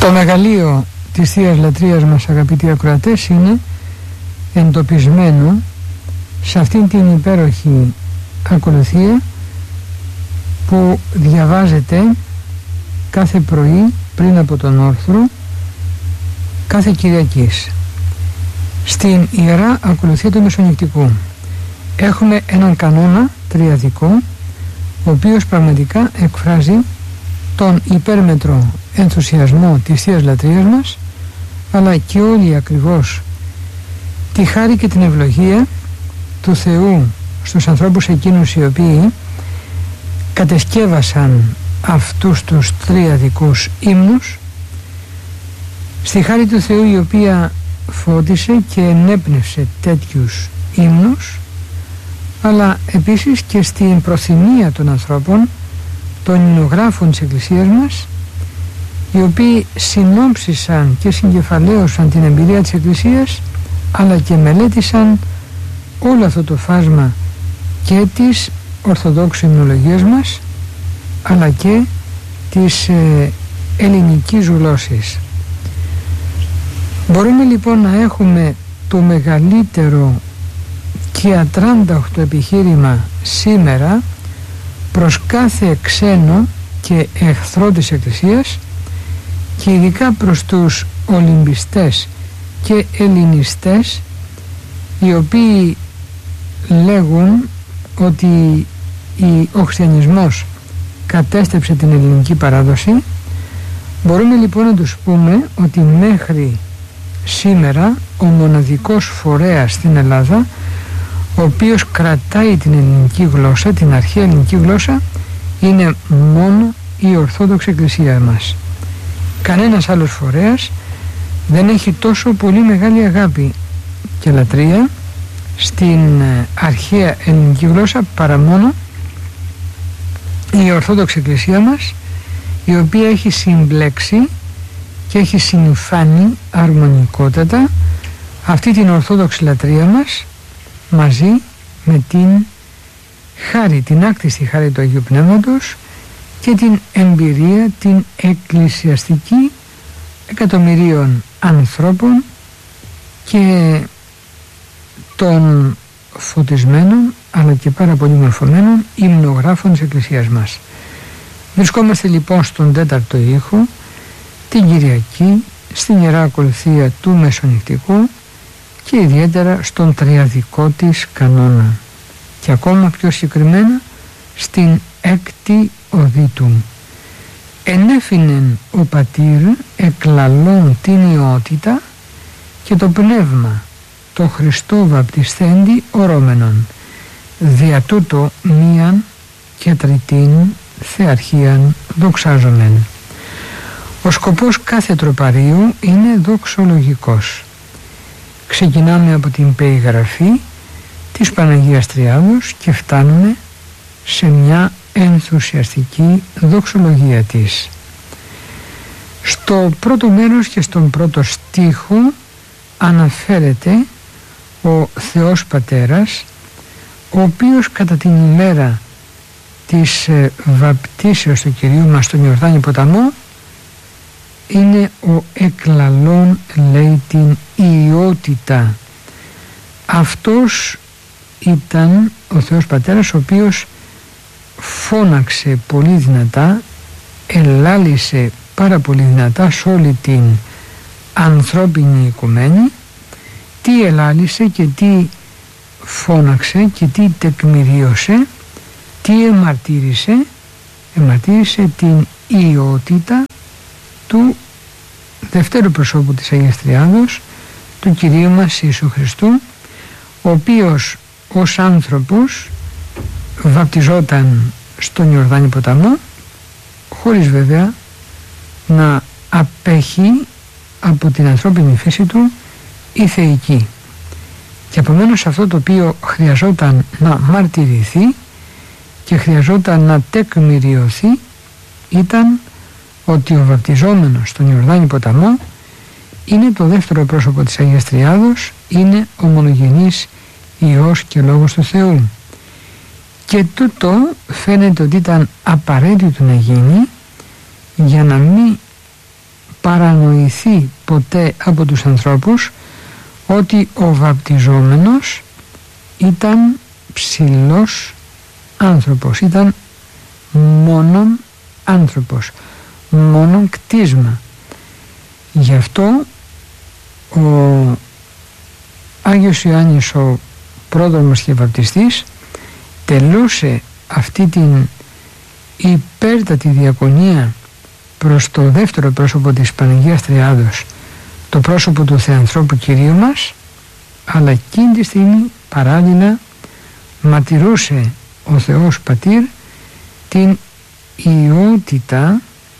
Το μεγαλείο της Θείας Λατρείας μας, αγαπητοί ακροατές, είναι εντοπισμένο σε αυτήν την υπέροχη ακολουθία που διαβάζεται κάθε πρωί πριν από τον όρθρο κάθε Κυριακής στην Ιερά Ακολουθία του Μεσονυχτικού. Έχουμε έναν κανόνα τριαδικό, ο οποίος πραγματικά εκφράζει τον υπέρμετρο ενθουσιασμό της Θείας Λατρείας μας, αλλά και όλη ακριβώς τη χάρη και την ευλογία του Θεού στους ανθρώπους εκείνους οι οποίοι κατεσκεύασαν αυτούς τους τριαδικούς ύμνους, στη χάρη του Θεού η οποία φώτισε και ενέπνευσε τέτοιους ύμνους, αλλά επίσης και στην προθυμία των ανθρώπων, των υμνογράφων της Εκκλησίας μας, οι οποίοι συνόψισαν και συγκεφαλαίωσαν την εμπειρία της Εκκλησίας, αλλά και μελέτησαν όλο αυτό το φάσμα και της Ορθοδόξου υμνολογίας μας, αλλά και της ελληνικής γλώσσης. Μπορούμε λοιπόν να έχουμε το μεγαλύτερο και ατράνταχτο επιχείρημα σήμερα προς κάθε ξένο και εχθρό της Εκκλησίας, και ειδικά προς τους Ολυμπιστές και Ελληνιστές, οι οποίοι λέγουν ότι ο χριστιανισμός κατέστρεψε την ελληνική παράδοση. Μπορούμε λοιπόν να τους πούμε ότι μέχρι σήμερα ο μοναδικός φορέας στην Ελλάδα ο οποίος κρατάει την ελληνική γλώσσα, την αρχαία ελληνική γλώσσα, είναι μόνο η Ορθόδοξη Εκκλησία μας. Κανένας άλλος φορέας δεν έχει τόσο πολύ μεγάλη αγάπη και λατρεία στην αρχαία ελληνική γλώσσα παρά μόνο η Ορθόδοξη Εκκλησία μας, η οποία έχει συμπλέξει και έχει συμφάνει αρμονικότατα αυτή την Ορθόδοξη λατρεία μας μαζί με την χάρη, την άκτιστη χάρη του Αγίου Πνεύματος και την εμπειρία, την εκκλησιαστική εκατομμυρίων ανθρώπων και των φωτισμένων αλλά και πάρα πολύ μορφωμένων υμνογράφων της Εκκλησίας μας. Βρισκόμαστε λοιπόν στον τέταρτο ήχο, την Κυριακή, στην Ιερά Ακολουθία του Μεσονυχτικού και ιδιαίτερα στον τριαδικό της κανόνα, και ακόμα πιο συγκεκριμένα στην έκτη οδή του. Ενέφηνεν ο πατήρ εκλαλών την ιότητα και το πνεύμα το Χριστό βαπτισθέντη ορώμενον, δια τούτο μίαν και τριτήν θεαρχίαν δοξάζομεν. Ο σκοπός κάθε τροπαρίου είναι δοξολογικός. Ξεκινάμε από την περιγραφή της Παναγίας Τριάδος και φτάνουμε σε μια ενθουσιαστική δοξολογία της. Στο πρώτο μέρος και στον πρώτο στίχο αναφέρεται ο Θεός Πατέρας, ο οποίος κατά την ημέρα της βαπτίσεως του Κυρίου μας στον Ιορδάνη ποταμό είναι ο εκλαλών, λέει, την ιότητα. Αυτός ήταν ο Θεός Πατέρας, ο οποίος φώναξε πολύ δυνατά, ελάλησε πάρα πολύ δυνατά σε όλη την ανθρώπινη οικουμένη, τι ελάλησε και τι φώναξε και τι τεκμηρίωσε, τι εμαρτύρησε την ιότητα του δευτέρου προσώπου της Αγίας Τριάδος, του Κυρίου μας Ιησού Χριστού, ο οποίος ως άνθρωπος βαπτιζόταν στον Ιορδάνη ποταμό, χωρίς βέβαια να απέχει από την ανθρώπινη φύση του η θεϊκή. Και επομένως αυτό το οποίο χρειαζόταν να μαρτυρηθεί και χρειαζόταν να τεκμηριωθεί ήταν ότι ο βαπτιζόμενος στον Ιορδάνη ποταμό είναι το δεύτερο πρόσωπο της Αγίας Τριάδος, είναι ο μονογενής Υιός και Λόγος του Θεού. Και τούτο φαίνεται ότι ήταν απαραίτητο να γίνει για να μην παρανοηθεί ποτέ από τους ανθρώπους ότι ο βαπτιζόμενος ήταν ψηλός άνθρωπος, ήταν μόνον άνθρωπος, μόνον κτίσμα. Γι' αυτό ο Άγιος Ιωάννης, ο πρώτος μας και βαπτιστής, τελούσε αυτή την υπέρτατη διακονία προς το δεύτερο πρόσωπο της Παναγίας Τριάδος, το πρόσωπο του Θεανθρώπου Κυρίου μας, αλλά εκείνη τη στιγμή παράλληλα μαρτυρούσε ο Θεός Πατήρ την ιότητα,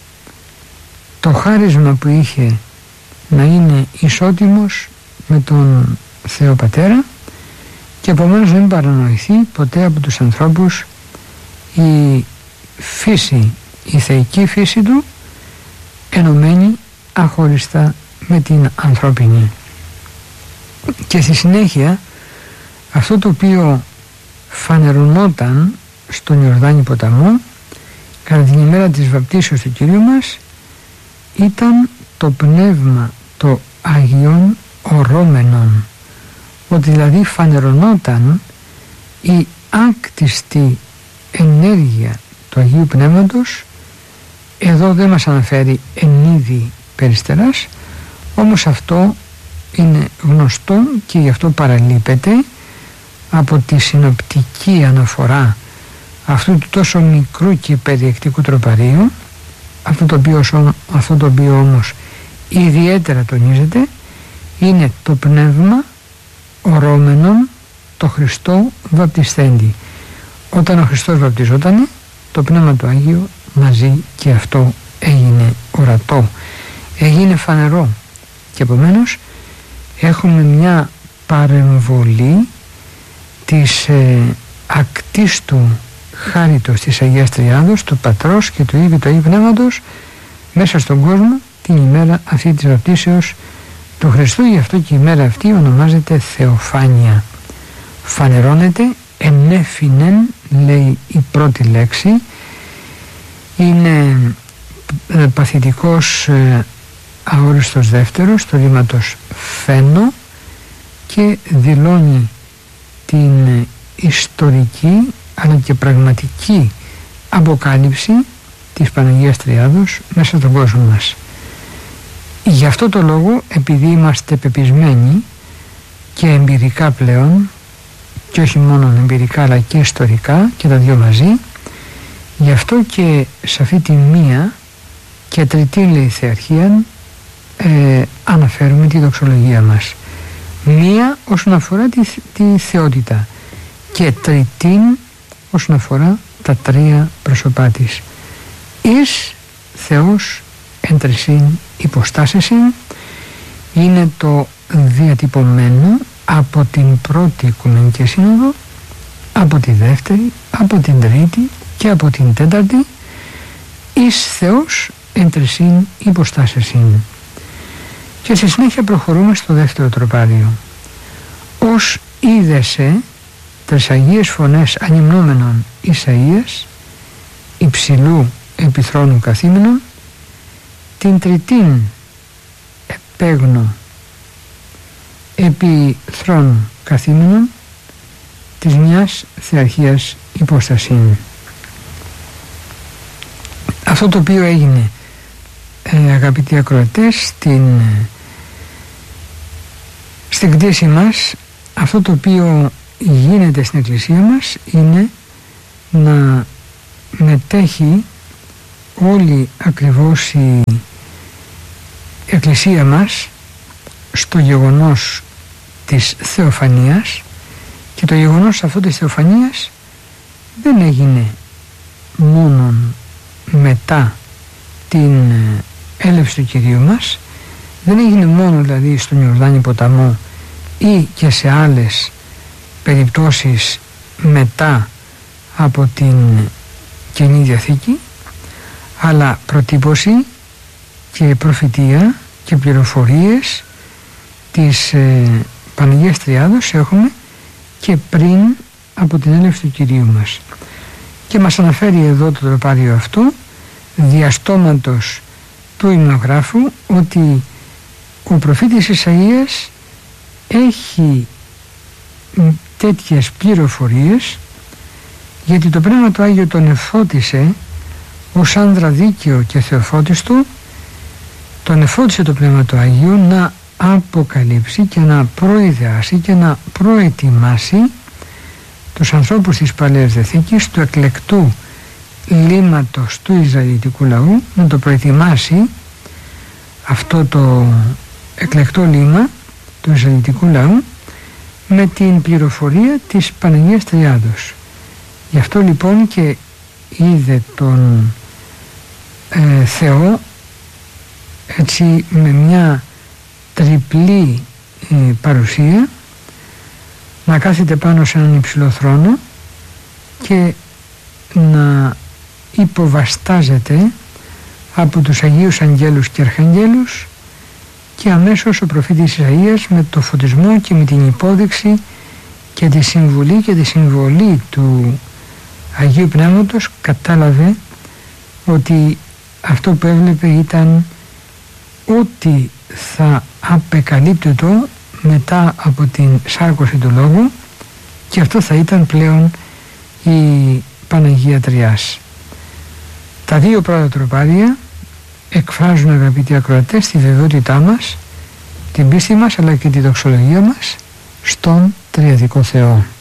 το χάρισμα που είχε να είναι ισότιμος με τον Θεό Πατέρα, και επομένως δεν παρανοηθεί ποτέ από τους ανθρώπους η φύση, η θεϊκή φύση του, ενωμένη αχωριστά με την ανθρώπινη. Και στη συνέχεια αυτό το οποίο φανερωνόταν στον Ιορδάνη ποταμό κατά την ημέρα της βαπτίσεως του Κυρίου μας ήταν το πνεύμα το Αγίον ορώμενον, ότι δηλαδή φανερωνόταν η άκτιστη ενέργεια του Αγίου Πνεύματος. Εδώ δεν μας αναφέρει εν είδη περιστεράς, όμως αυτό είναι γνωστό και γι' αυτό παραλείπεται από τη συνοπτική αναφορά αυτού του τόσο μικρού και περιεκτικού τροπαρίου. Αυτό το οποίο όμως ιδιαίτερα τονίζεται είναι το πνεύμα ορώμενον το Χριστό βαπτισθέντη. Όταν ο Χριστός βαπτιζόταν, το πνεύμα του Άγιου μαζί και αυτό έγινε ορατό, έγινε φανερό, και επομένως έχουμε μια παρεμβολή της ακτίστου χάριτος της Αγίας Τριάδος, του Πατρός και του Υιού και του Αγίου Πνεύματος μέσα στον κόσμο την ημέρα αυτή της βαπτίσεως του Χριστού. Γι' αυτό και η ημέρα αυτή ονομάζεται Θεοφάνεια. Φανερώνεται ενέφηνεν, λέει η πρώτη λέξη, είναι παθητικός αόριστος δεύτερος του ρήματος φαίνω και δηλώνει την ιστορική αλλά και πραγματική αποκάλυψη της Παναγίας Τριάδος μέσα στον κόσμο μας. Γι' αυτό το λόγο, επειδή είμαστε πεπισμένοι και εμπειρικά πλέον, και όχι μόνο εμπειρικά αλλά και ιστορικά και τα δυο μαζί, γι' αυτό και σε αυτή τη μία και τριτήλη θεαρχία αναφέρουμε τη δοξολογία μας. Μία όσον αφορά τη θεότητα και τριτήν όσον αφορά τα τρία πρόσωπά της. Εις Θεός εν τρισήν υποστάσεσιν είναι το διατυπωμένο από την πρώτη Οικουμενική Σύνοδο, από τη δεύτερη, από την τρίτη και από την τέταρτη. Εις Θεός εν τρισήν υποστάσεσιν. Και στη συνέχεια προχωρούμε στο δεύτερο τροπάριο. Ως είδεσαι τες Αγίες Φωνές ανυμνούμενων Ισαΐας, υψηλού επιθρόνου καθήμενων, την τριτήν επέγνω επί θρόνου καθήμενων της μιας θεαρχίας υπόστασιν. Αυτό το οποίο έγινε, αγαπητοί ακροατές, στην κτήση μας, αυτό το οποίο γίνεται στην Εκκλησία μας είναι να μετέχει όλη ακριβώς η Εκκλησία μας στο γεγονός της Θεοφανίας, και το γεγονός αυτό της Θεοφανίας δεν έγινε μόνον μετά την έλευση του Κυρίου μας, δεν έγινε μόνο δηλαδή στον Ιορδάνη ποταμό ή και σε άλλες περιπτώσεις μετά από την Καινή Διαθήκη, αλλά προτύπωση και προφητεία και πληροφορίες της Παναγίας Τριάδος έχουμε και πριν από την έλευση του Κυρίου μας. Και μας αναφέρει εδώ το τροπάριο αυτό διαστόματος του του υμνογράφου ότι ο προφήτης Ισαΐας έχει τέτοιες πληροφορίες, γιατί το Πνεύμα του Άγιο τον εφώτισε ως άνδρα δίκαιο και θεοφώτιστο, τον εφώτισε το Πνεύμα του Αγίου να αποκαλύψει και να προειδεάσει και να προετοιμάσει τους ανθρώπους της Παλαιάς Διαθήκης, του εκλεκτού λύματος του Ισραηλιτικού λαού, να το προετοιμάσει αυτό το εκλεκτό λύμα του Ισραηλιτικού λαού με την πληροφορία της Παναγίας Τριάδος. Γι' αυτό λοιπόν και είδε τον Θεό έτσι με μια τριπλή παρουσία, να κάθεται πάνω σε έναν υψηλό θρόνο και να υποβαστάζεται από τους Αγίους Αγγέλους και Αρχαγγέλους, και αμέσως ο προφήτης Ισαΐας με το φωτισμό και με την υπόδειξη και τη συμβουλή και τη συμβολή του Αγίου Πνεύματος κατάλαβε ότι αυτό που έβλεπε ήταν ότι θα απεκαλύπτεται μετά από την σάρκωση του Λόγου, και αυτό θα ήταν πλέον η Παναγία Τριάς. Τα δύο πρώτα τροπάρια εκφράζουν, αγαπητοί ακροατές, τη βεβαιότητά μας, την πίστη μας αλλά και τη δοξολογία μας στον Τριαδικό Θεό.